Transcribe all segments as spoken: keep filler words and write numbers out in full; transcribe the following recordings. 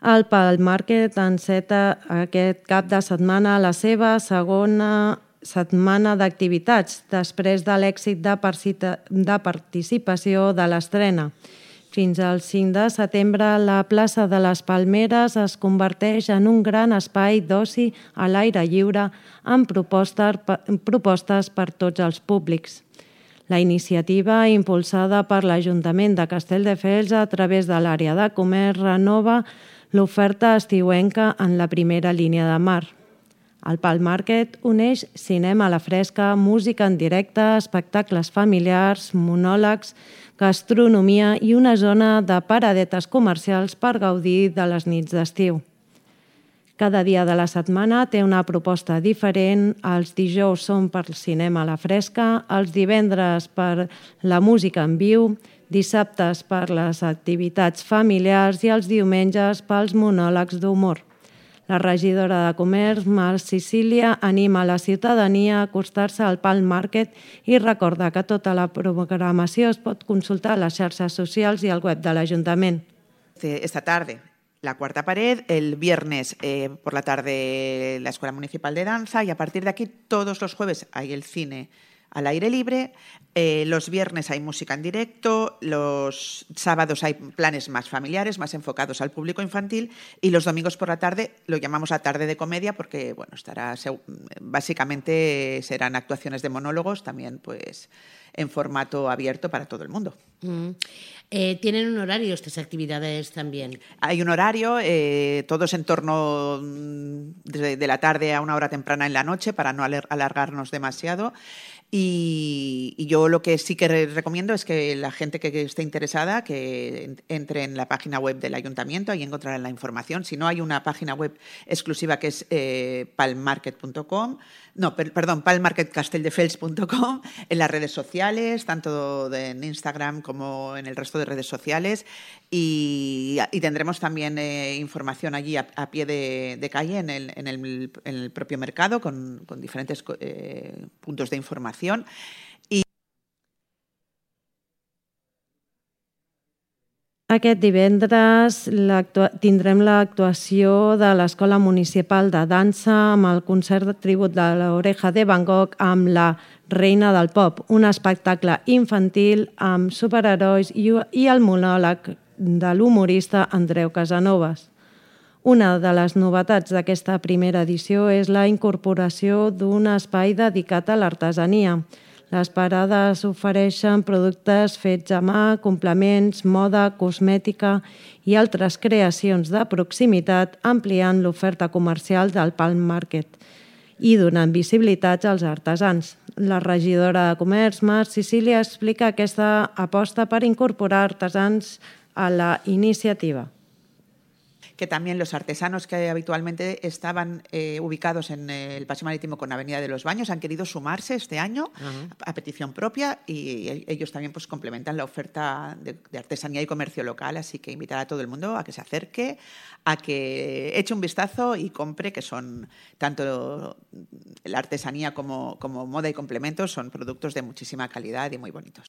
El Palm Market enceta aquest cap de setmana la seva segona setmana d'activitats, després de l'èxit de, de participació de l'estrena. Fins al cinc de setembre, la plaça de les Palmeres es converteix en un gran espai d'oci a l'aire lliure amb propostes, propostes per tots els públics. La iniciativa, impulsada per l'Ajuntament de Castelldefels a través de l'àrea de comerç, renova l'oferta estiuenca en la primera línia de mar. El Palm Market uneix cinema a la fresca, música en directe, espectacles familiars, monòlegs, gastronomia i una zona de paradetes comercials per gaudir de les nits d'estiu. Cada dia de la setmana té una proposta diferent. Els dijous són per cinema a la fresca, els divendres per la música en viu, dissabtes per les activitats familiars i els diumenges pels monòlegs d'humor. La regidora de Comerç, Mar Sicília, anima la ciutadania a acostar-se al Palm Market i recorda que tota la programació es pot consultar a les xarxes socials i al web de l'Ajuntament. Esta tarde la cuarta pared, el viernes eh, por la tarde la Escuela Municipal de Danza y a partir de aquí todos los jueves hay el cine al aire libre, eh, los viernes hay música en directo, los sábados hay planes más familiares, más enfocados al público infantil y los domingos por la tarde lo llamamos la tarde de comedia porque bueno, estará básicamente serán actuaciones de monólogos también pues en formato abierto para todo el mundo. Mm. Eh, ¿Tienen un horario estas actividades también? Hay un horario, eh, todos en torno de, de la tarde a una hora temprana en la noche para no alargarnos demasiado. Y, y yo lo que sí que recomiendo es que la gente que esté interesada que entre en la página web del Ayuntamiento, ahí encontrarán la información. Si no, hay una página web exclusiva que es eh, palmmarket punto com, no, per, perdón, palmmarketcastelldefels punto com, en las redes sociales, tanto de, en Instagram como en el resto de redes sociales. Y, y tendremos también eh, información allí a, a pie de, de calle en el, en, el, en el propio mercado con, con diferentes eh, puntos de información. I... Aquest divendres tindrem l'actuació de l'Escola Municipal de Dansa amb el concert de tribut de l'Oreja de Van Gogh amb la Reina del Pop, un espectacle infantil amb superherois i el monòleg de l'humorista Andreu Casanovas. Una de les novetats d'aquesta primera edició és la incorporació d'un espai dedicat a l'artesania. Les parades ofereixen productes fets a mà, complements, moda, cosmètica i altres creacions de proximitat, ampliant l'oferta comercial del Palm Market i donant visibilitat als artesans. La regidora de Comerç, Mar Sicília, explica aquesta aposta per incorporar artesans a la iniciativa. Que también los artesanos que habitualmente estaban eh, ubicados en el Paseo Marítimo con Avenida de los Baños han querido sumarse este año uh-huh. a, a petición propia y ellos también pues complementan la oferta de, de artesanía y comercio local, así que invitar a todo el mundo a que se acerque, a que eche un vistazo y compre, que son tanto la artesanía como, como moda y complementos, son productos de muchísima calidad y muy bonitos.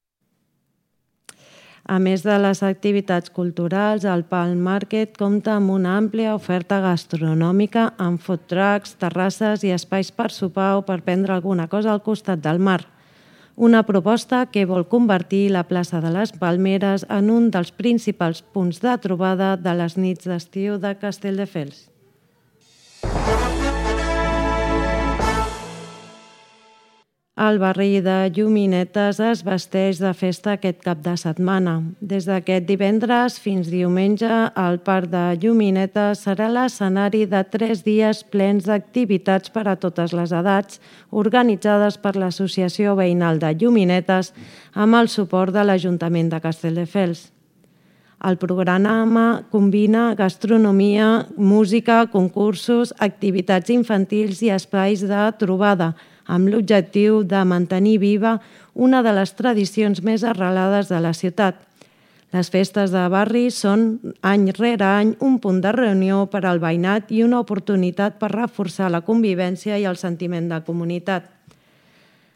A més de les activitats culturals, el Palm Market compta amb una àmplia oferta gastronòmica amb food trucks, terrasses i espais per sopar o per prendre alguna cosa al costat del mar. Una proposta que vol convertir la plaça de les Palmeres en un dels principals punts de trobada de les nits d'estiu de Castelldefels. El barri de Lluminetes es vesteix de festa aquest cap de setmana. Des d'aquest divendres fins diumenge, el Parc de Lluminetes serà l'escenari de tres dies plens d'activitats per a totes les edats, organitzades per l'Associació Veïnal de Lluminetes amb el suport de l'Ajuntament de Castelldefels. El programa combina gastronomia, música, concursos, activitats infantils i espais de trobada, amb l'objectiu de mantenir viva una de les tradicions més arrelades de la ciutat. Les festes de barri són, any rere any, un punt de reunió per al veïnat i una oportunitat per reforçar la convivència i el sentiment de comunitat.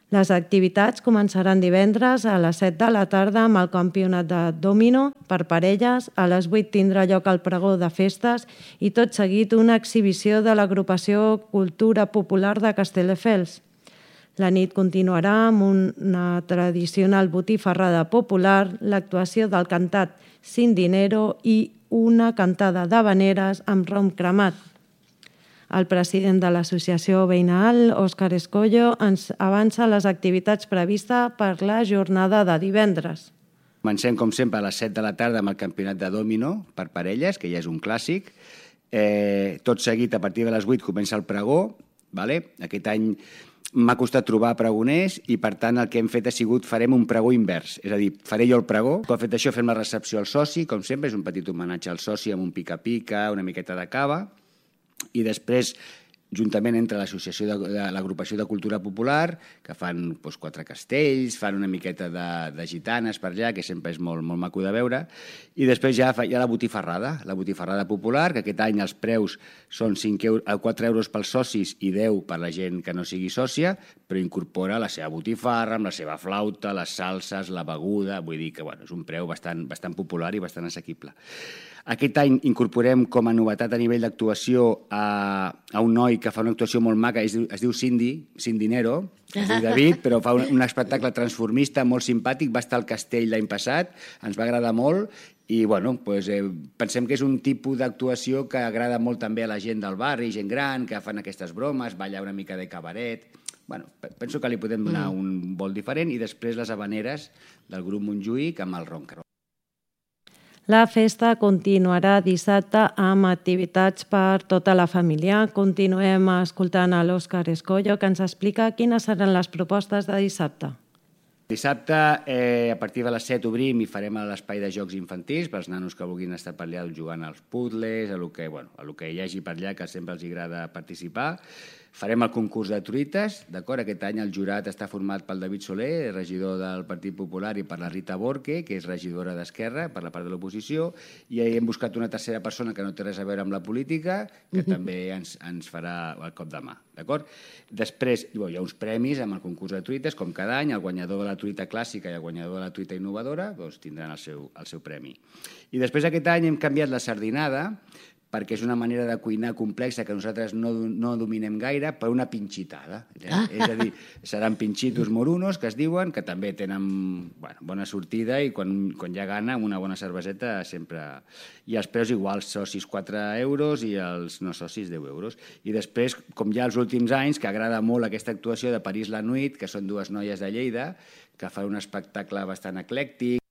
Les activitats començaran divendres a les set de la tarda amb el campionat de dòmino per parelles, a les vuit tindrà lloc el pregó de festes i tot seguit una exhibició de l'agrupació Cultura Popular de Castelldefels. La nit continuarà amb una tradicional botifarrada popular, l'actuació del cantat Sin Dinero i una cantada d'havaneres amb rom cremat. El president de l'associació veïnal, Òscar Escollo, ens avança les activitats previstes per la jornada de divendres. Comencem, com sempre, a les set de la tarda amb el campionat de dòmino per parelles, que ja és un clàssic. Eh, tot seguit, a partir de les vuit, comença el pregó. Vale? Aquest any m'ha costat trobar pregoners i, per tant, el que hem fet ha sigut, farem un pregó invers. És a dir, faré jo el pregó. Com fet això, fem la recepció al soci, com sempre, és un petit homenatge al soci amb un pica-pica, una miqueta de cava, i després, juntament entre l'associació de, de l'agrupació de cultura popular, que fan doncs, quatre castells, fan una miqueta de, de gitanes per allà, que sempre és molt, molt maco de veure, i després ja hi ha la botifarrada, la botifarrada popular, que aquest any els preus són cinc euros, quatre euros pels socis i deu per la gent que no sigui sòcia, però incorpora la seva botifarra, amb la seva flauta, les salses, la beguda, vull dir que bueno, és un preu bastant, bastant popular i bastant assequible. Aquest any incorporem com a novetat a nivell d'actuació a, a un noi que fa una actuació molt maca, es diu, es diu Cindy, Cindinero, es diu David, però fa un, un espectacle transformista molt simpàtic, va estar al castell l'any passat, ens va agradar molt i bueno, doncs, eh, pensem que és un tipus d'actuació que agrada molt també a la gent del barri, gent gran, que fan aquestes bromes, balla una mica de cabaret. Bueno, penso que li podem donar mm. un vol diferent i després les habaneres del grup Montjuïc amb el ronca. La festa continuarà dissabte amb activitats per tota la família. Continuem escoltant a l'Òscar Escollo, que ens explica quines seran les propostes de dissabte. Dissabte, eh, a partir de les set obrim i farem l'espai de jocs infantils pels nanos que vulguin estar per allà jugant als puzzles, a lo que, bueno, a lo que hi hagi per allà, que sempre els agrada participar. Farem el concurs de truites, d'acord? Aquest any el jurat està format pel David Soler, regidor del Partit Popular, i per la Rita Borque, que és regidora d'Esquerra, per la part de l'oposició, i hem buscat una tercera persona que no té res a veure amb la política, que uh-huh. també ens, ens farà el cop de mà, d'acord? Després hi ha uns premis amb el concurs de truites, com cada any, el guanyador de la truita clàssica i el guanyador de la truita innovadora doncs, tindran el seu, el seu premi. I després aquest any hem canviat la sardinada, perquè és una manera de cuinar complexa que nosaltres no, no dominem gaire, per una pinxitada. Ah. És a dir, seran pinxitos morunos, que es diuen, que també tenen bueno, bona sortida i quan, quan hi ha gana, una bona cerveseta sempre... I els preus iguals, socis quatre euros i els no socis deu euros. I després, com ja els últims anys, que agrada molt aquesta actuació de París la Nuit, que són dues noies de Lleida, que fan un espectacle bastant eclèctic.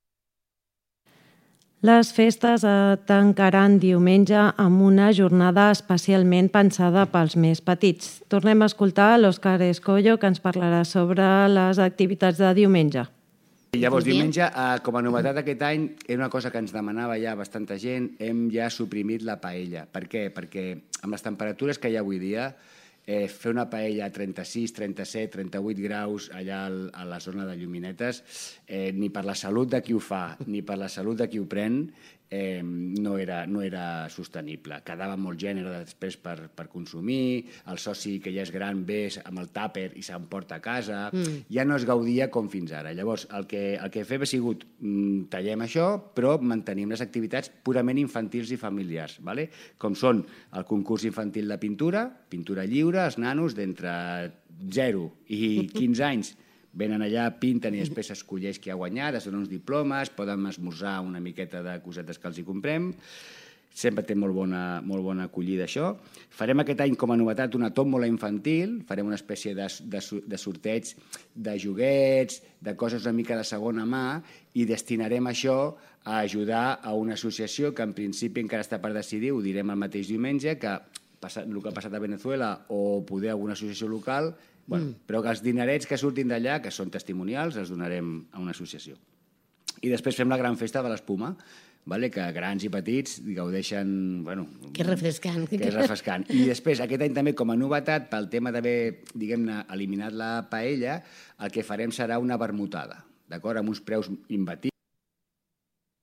Les festes tancaran diumenge amb una jornada especialment pensada pels més petits. Tornem a escoltar l'Òscar Escollo, que ens parlarà sobre les activitats de diumenge. Llavors, diumenge, com a novetat aquest any, era una cosa que ens demanava ja bastanta gent, hem ja suprimit la paella. Per què? Perquè amb les temperatures que hi ha avui dia, Eh, fer una paella a trenta-sis, trenta-set, trenta-vuit graus allà al, a la zona de Lluminetes, eh, ni per la salut de qui ho fa, ni per la salut de qui ho pren, eh, no, era, no era sostenible. Quedava molt gènere després per, per consumir, el soci que ja és gran ve amb el tàper i s'emporta a casa, mm. ja no es gaudia com fins ara. Llavors, el que, el que fem ha sigut mm, tallem això, però mantenim les activitats purament infantils i familiars, ¿vale? Com són el concurs infantil de pintura, pintura lliure, els nanos d'entre zero i quinze anys venen allà, pinten i després s'escolleix qui ha guanyat, es donen uns diplomes, poden esmorzar una miqueta de cosetes que els hi comprem. Sempre té molt bona, molt bona acollida això. Farem aquest any com a novetat una tòmbola infantil, farem una espècie de, de, de sorteig de joguets, de coses una mica de segona mà, i destinarem això a ajudar a una associació que en principi encara està per decidir, ho direm el mateix diumenge, que passat, el que ha passat a Venezuela o poder alguna associació local, bueno, mm. però que els dinerets que surtin d'allà, que són testimonials, els donarem a una associació. I després fem la gran festa de l'espuma, vale? Que grans i petits gaudeixen... Bueno, que refrescant. Que és refrescant. I després, aquest any també, com a novetat, pel tema d'haver, diguem-ne, eliminat la paella, el que farem serà una vermutada, d'acord? Amb uns preus imbatibles.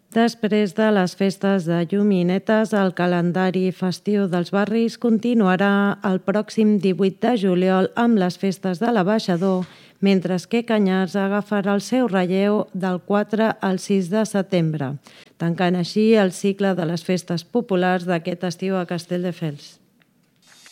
Després de les festes de lluminetes, el calendari festiu dels barris continuarà el pròxim divuit de juliol amb les festes de l'Abaixador, mentre que Canyars agafarà el seu relleu del quatre al sis de setembre, tancant així el cicle de les festes populars d'aquest estiu a Castelldefels.